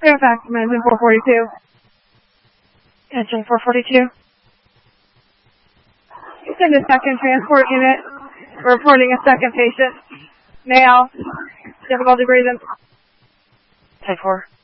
Fairfax, Management 442. Engine 442. Send a second transport unit. Reporting a second patient. Male. Difficulty breathing. Type 4.